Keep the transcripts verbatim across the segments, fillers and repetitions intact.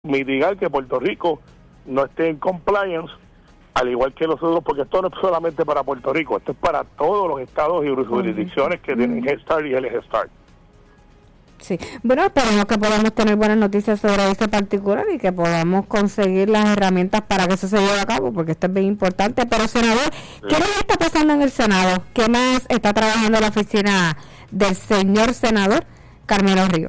mitigar que Puerto Rico no esté en compliance, al igual que los otros, porque esto no es solamente para Puerto Rico, esto es para todos los estados y jurisdicciones que tienen Head Start y el Head Start. Sí, bueno, esperemos que podamos tener buenas noticias sobre este particular y que podamos conseguir las herramientas para que eso se lleve a cabo, porque esto es bien importante. Pero, senador, ¿qué más está pasando en el Senado? ¿Qué más está trabajando la oficina del señor senador Carmelo Ríos?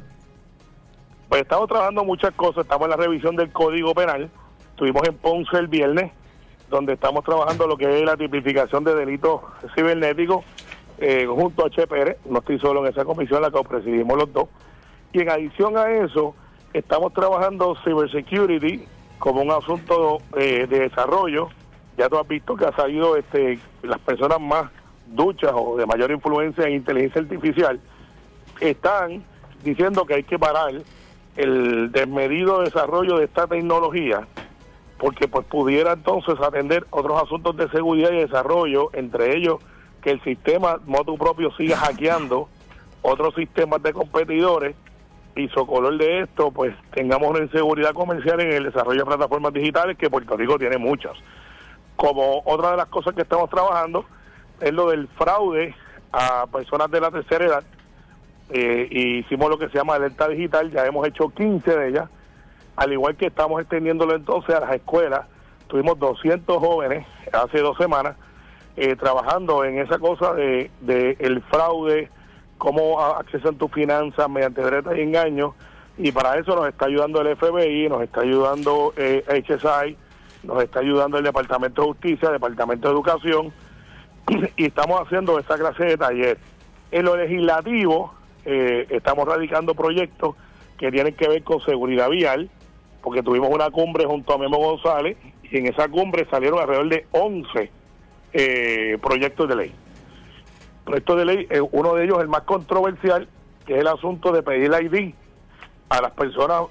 Pues estamos trabajando muchas cosas, estamos en la revisión del Código Penal, estuvimos en Ponce el viernes, donde estamos trabajando lo que es la tipificación de delitos cibernéticos, eh, junto a Che Pérez, no estoy solo en esa comisión, la que presidimos los dos, y en adición a eso, estamos trabajando cybersecurity como un asunto eh, de desarrollo. Ya tú has visto que ha salido este, las personas más duchas o de mayor influencia en inteligencia artificial, están diciendo que hay que parar el desmedido desarrollo de esta tecnología, porque pues pudiera entonces atender otros asuntos de seguridad y desarrollo, entre ellos que el sistema motu propio siga hackeando otros sistemas de competidores, y socolor de esto pues tengamos una inseguridad comercial en el desarrollo de plataformas digitales, que Puerto Rico tiene muchas. Como otra de las cosas que estamos trabajando es lo del fraude a personas de la tercera edad. Eh, y hicimos lo que se llama alerta digital, ya hemos hecho quince de ellas, al igual que estamos extendiéndolo entonces a las escuelas. Tuvimos doscientos jóvenes hace dos semanas eh, trabajando en esa cosa de, de el fraude, cómo accesan tus finanzas mediante bretas y engaños, y para eso nos está ayudando el F B I, nos está ayudando eh, H S I, nos está ayudando el Departamento de Justicia, el Departamento de Educación, y estamos haciendo esa clase de taller. En lo legislativo, Eh, estamos radicando proyectos que tienen que ver con seguridad vial, porque tuvimos una cumbre junto a Memo González, y en esa cumbre salieron alrededor de once eh, proyectos de ley. Proyectos de ley, eh, uno de ellos, el más controversial, que es el asunto de pedir I D a las personas,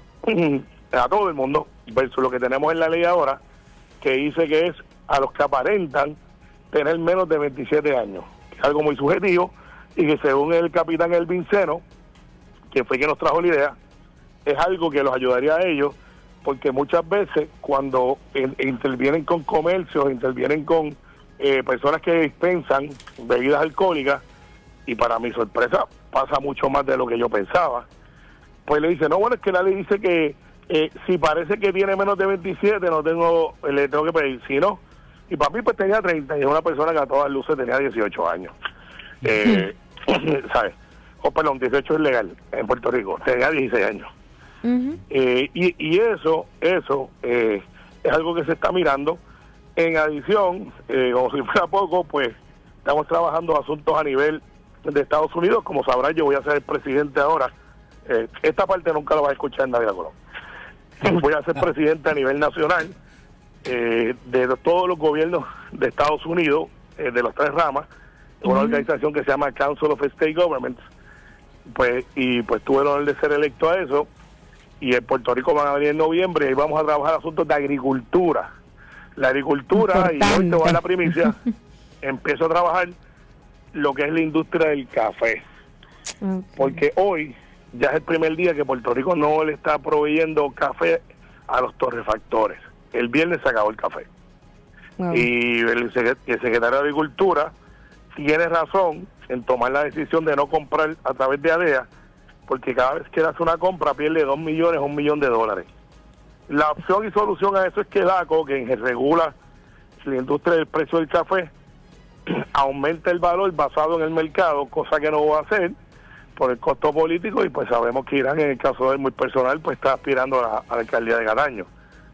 a todo el mundo, versus lo que tenemos en la ley ahora, que dice que es a los que aparentan tener menos de veintisiete años, que es algo muy subjetivo, y que según el capitán Elvin Seno, que fue quien nos trajo la idea, es algo que los ayudaría a ellos, porque muchas veces cuando in, intervienen con comercios, intervienen con eh, personas que dispensan bebidas alcohólicas, y para mi sorpresa pasa mucho más de lo que yo pensaba, pues le dice, no, bueno, es que la ley dice que eh, si parece que tiene menos de veintisiete, no tengo, le tengo que pedir, si no, y para mí pues tenía treinta, y es una persona que a todas luces tenía dieciocho años. Eh, ¿sabes? O oh, perdón, dieciocho es legal en Puerto Rico, tenía dieciséis años. Uh-huh. eh, y, y eso, eso eh, es algo que se está mirando. En adición, eh, como si fuera poco, pues estamos trabajando asuntos a nivel de Estados Unidos. Como sabrán, yo voy a ser el presidente ahora. Eh, esta parte nunca lo va a escuchar nadie, Colón. Voy a ser presidente a nivel nacional eh, de todos los gobiernos de Estados Unidos, eh, de las tres ramas, una uh-huh. organización que se llama Council of State Governments, pues, y pues tuve el honor de ser electo a eso, y en Puerto Rico van a venir en noviembre y vamos a trabajar asuntos de agricultura. La agricultura, importante. Y hoy te voy a la primicia, empiezo a trabajar lo que es la industria del café, okay. porque hoy ya es el primer día que Puerto Rico no le está proveyendo café a los torrefactores. El viernes se acabó el café. Wow. Y el, el secretario de Agricultura tiene razón en tomar la decisión de no comprar a través de ADEA, porque cada vez que hace una compra pierde dos millones, un millón de dólares. La opción y solución a eso es que DACO, que regula la industria del precio del café, aumenta el valor basado en el mercado, cosa que no va a hacer por el costo político, y pues sabemos que Irán, en el caso de él muy personal, pues está aspirando a la, a la alcaldía de Cataño.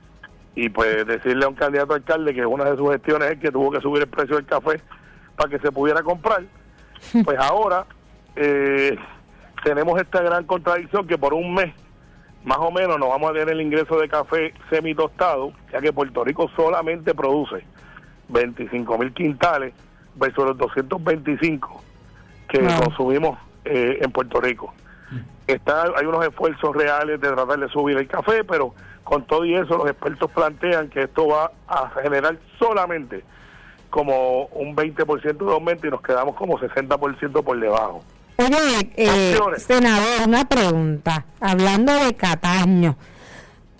Y pues decirle a un candidato a alcalde que una de sus gestiones es que tuvo que subir el precio del café para que se pudiera comprar, pues ahora eh, tenemos esta gran contradicción que por un mes más o menos nos vamos a tener el ingreso de café semitostado, ya que Puerto Rico solamente produce veinticinco mil quintales versus los doscientos veinticinco que wow. consumimos eh, en Puerto Rico. Está, hay unos esfuerzos reales de tratar de subir el café, pero con todo y eso los expertos plantean que esto va a generar solamente como un veinte por ciento de aumento y nos quedamos como sesenta por ciento por debajo. Oye, eh, senador, una pregunta, hablando de Cataño,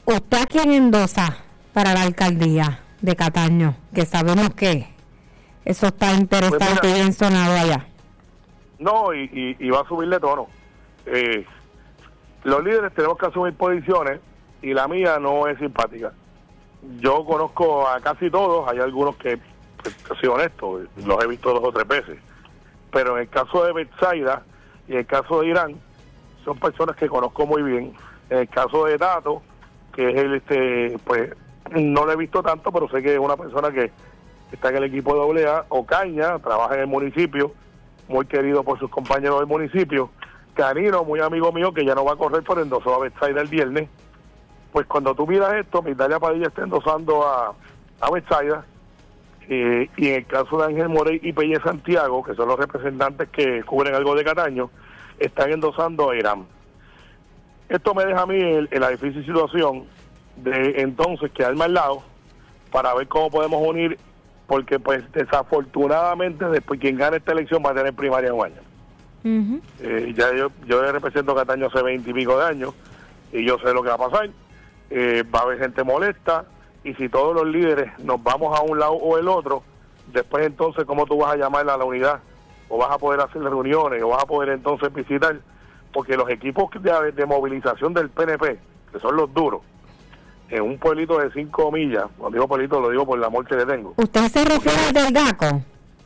¿Usted a quién endosa para la alcaldía de Cataño? Que sabemos que eso está interesante pues mira, y bien sonado allá. No, y, y, y va a subir de tono. Eh, los líderes tenemos que asumir posiciones y la mía no es simpática. Yo conozco a casi todos, hay algunos que, que soy honesto, los he visto dos o tres veces, pero en el caso de Betsaida y en el caso de Irán, son personas que conozco muy bien. En el caso de Tato, que es el, este, pues, no lo he visto tanto, pero sé que es una persona que está en el equipo de doble A. Ocaña, trabaja en el municipio, muy querido por sus compañeros del municipio. Canino, muy amigo mío, que ya no va a correr, por endosó a Betsaida el viernes. Pues cuando tú miras esto, Migdalia Padilla está endosando a, a Betsaida, eh, y en el caso de Ángel Morey y Pelle Santiago, que son los representantes que cubren algo de Cataño, están endosando a Irán. Esto me deja a mí en, en la difícil situación de entonces quedarme al lado para ver cómo podemos unir, porque pues desafortunadamente después quien gane esta elección va a tener primaria en un año. Uh-huh. eh, ya yo, yo represento a Cataño hace veinte y pico de años y yo sé lo que va a pasar. Eh, va a haber gente molesta, y si todos los líderes nos vamos a un lado o el otro, después entonces cómo tú vas a llamarla a la unidad, o vas a poder hacer reuniones, o vas a poder entonces visitar, porque los equipos de, de movilización del P N P, que son los duros, en un pueblito de cinco millas, cuando digo pueblito lo digo por el amor que le tengo. ¿Usted se refiere al del DACO?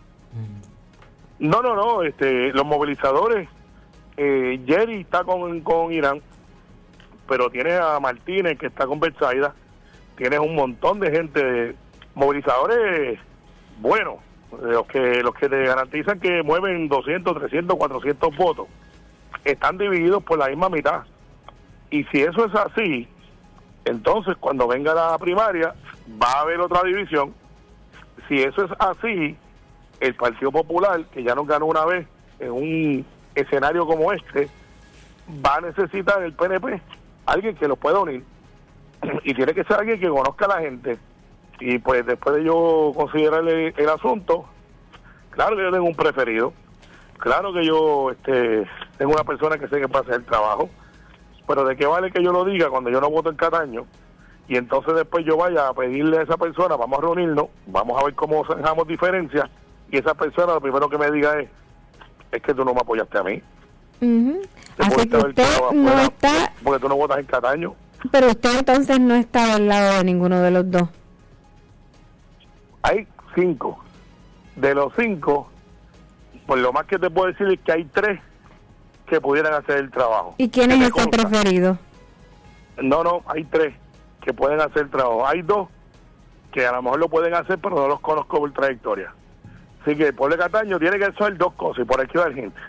No, no, no, este, los movilizadores, eh, Jerry está con, con Irán, pero tienes a Martínez que está con Betsaida, tienes un montón de gente, movilizadores buenos, los que los que te garantizan que mueven doscientos, trescientos, cuatrocientos votos, están divididos por la misma mitad. Y si eso es así, entonces cuando venga la primaria va a haber otra división. Si eso es así, el Partido Popular, que ya nos ganó una vez en un escenario como este, va a necesitar el P N P alguien que los pueda unir, y tiene que ser alguien que conozca a la gente. Y pues después de yo considerar el, el asunto, claro que yo tengo un preferido, claro que yo este tengo una persona que sé que puede hacer el trabajo, pero de qué vale que yo lo diga cuando yo no voto en Cataño, y entonces después yo vaya a pedirle a esa persona, vamos a reunirnos, vamos a ver cómo zanjamos diferencias, y esa persona lo primero que me diga es, es que tú no me apoyaste a mí. Uh-huh. Así que usted no afuera, está... Porque tú no votas en Cataño. Pero usted entonces no está al lado de ninguno de los dos. Hay cinco. De los cinco, pues lo más que te puedo decir es que hay tres que pudieran hacer el trabajo. ¿Y quién es ese preferido? No, no, hay tres que pueden hacer el trabajo. Hay dos que a lo mejor lo pueden hacer, pero no los conozco por trayectoria. Así que el pueblo de Cataño tiene que hacer dos cosas, y por aquí va la gente.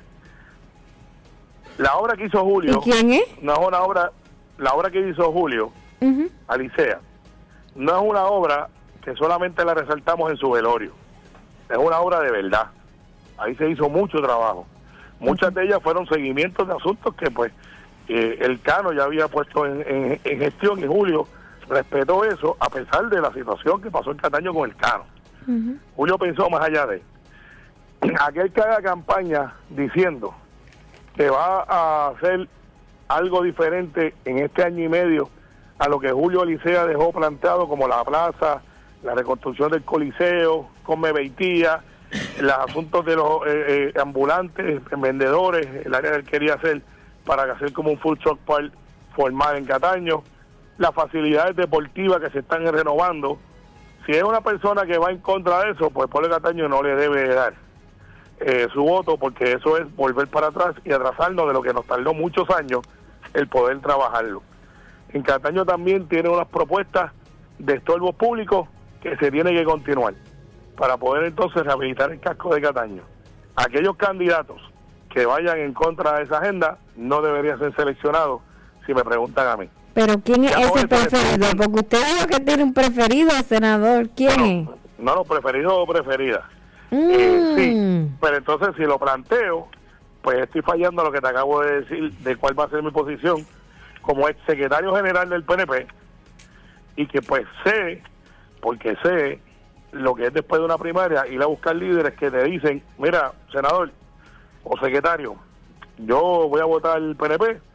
La obra que hizo Julio... ¿Y quién es? No es una obra... La obra que hizo Julio, uh-huh, Alicea, no es una obra que solamente la resaltamos en su velorio. Es una obra de verdad. Ahí se hizo mucho trabajo. Muchas uh-huh de ellas fueron seguimientos de asuntos que pues eh, el Cano ya había puesto en, en, en gestión, y Julio respetó eso a pesar de la situación que pasó en Cataño con el Cano. Uh-huh. Julio pensó más allá de aquel que haga campaña diciendo que va a hacer algo diferente en este año y medio a lo que Julio Alicea dejó planteado, como la plaza, la reconstrucción del Coliseo, Come Beitía, los asuntos de los eh, eh, ambulantes, vendedores, el área que él quería hacer para hacer como un food truck park formal en Cataño, las facilidades deportivas que se están renovando. Si es una persona que va en contra de eso, pues el pueblo de Cataño no le debe dar eh, su voto, porque eso es volver para atrás y atrasarnos de lo que nos tardó muchos años el poder trabajarlo. En Cataño también tiene unas propuestas de estorbos públicos que se tiene que continuar para poder entonces rehabilitar el casco de Cataño. Aquellos candidatos que vayan en contra de esa agenda no deberían ser seleccionados, si me preguntan a mí. Pero ¿quién es ya ese preferido? Porque usted dijo que tiene un preferido, senador. ¿Quién no, es? No, no, preferido o preferida. Mm. Eh, sí, pero entonces si lo planteo, pues estoy fallando a lo que te acabo de decir de cuál va a ser mi posición como ex secretario general del P N P, y que pues sé, porque sé lo que es después de una primaria, ir a buscar líderes que te dicen, mira, senador o secretario, yo voy a votar el P N P,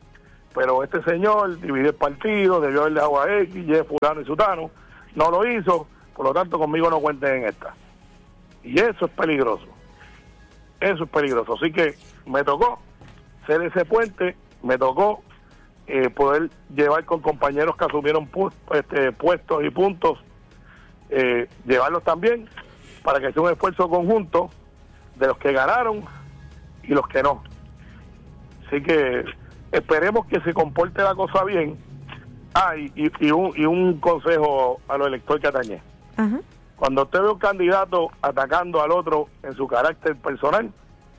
pero este señor dividió el partido, debió haberle dado a X, Y, fulano y sutano, no lo hizo, por lo tanto conmigo no cuenten en esta. Y eso es peligroso, eso es peligroso. Así que me tocó ser ese puente, me tocó eh, poder llevar con compañeros que asumieron pu este, puestos y puntos, eh, llevarlos también para que sea un esfuerzo conjunto de los que ganaron y los que no. Así que esperemos que se comporte la cosa bien. Ah, y, y, y, un, y un consejo a los electores catañeses. Uh-huh. Cuando usted ve un candidato atacando al otro en su carácter personal,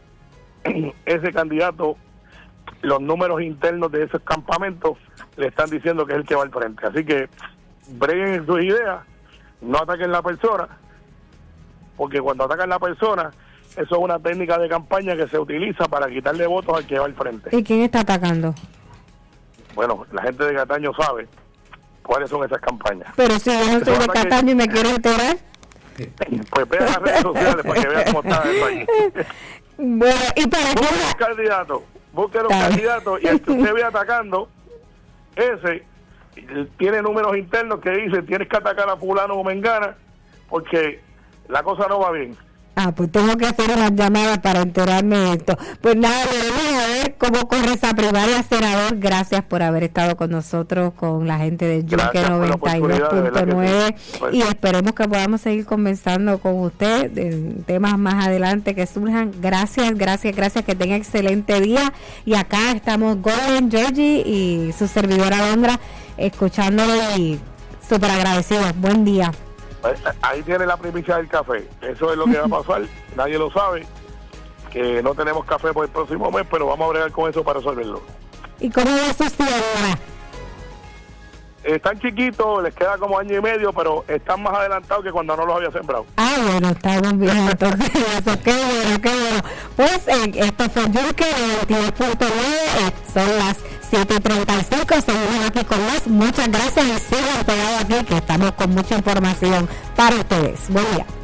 ese candidato, los números internos de esos campamentos le están diciendo que es el que va al frente. Así que breguen en sus ideas, no ataquen la persona, porque cuando atacan la persona, eso es una técnica de campaña que se utiliza para quitarle votos al que va al frente. ¿Y quién está atacando? Bueno, la gente de Cataño sabe cuáles son esas campañas. Pero si yo no soy de Cataño que... y me quiero enterar. Pues vean las redes sociales para que vean cómo está el país. Bueno, y para busquen los candidatos, busquen los candidatos y el que usted ve atacando, ese tiene números internos que dicen tienes que atacar a fulano o mengana porque la cosa no va bien. Ah, pues tengo que hacer unas llamadas para enterarme de esto. Pues nada, vamos a ver cómo corre esa primaria, senador. Gracias por haber estado con nosotros, con la gente de Yunque noventa y dos punto nueve. Sí. Y esperemos que podamos seguir conversando con usted en temas más adelante que surjan. Gracias, gracias, gracias. Que tenga excelente día. Y acá estamos Gordon, Georgie y su servidora Londra, escuchándolo y súper agradecidos. Buen día. Ahí tiene la primicia del café. Eso es lo que va a pasar. Nadie lo sabe. Que no tenemos café por el próximo mes, pero vamos a bregar con eso para resolverlo. ¿Y cómo va su ahora? Están chiquitos, les queda como año y medio, pero están más adelantados que cuando no los había sembrado. Ah, bueno, estamos bien. Entonces, eso, qué bueno, qué bueno. Pues eh, esto fue Yunque noventa y dos punto nueve. Son las siete y treinta y cinco. Seguimos aquí con más. Muchas gracias y sigan pegados aquí que estamos con mucha información para ustedes. Buen día.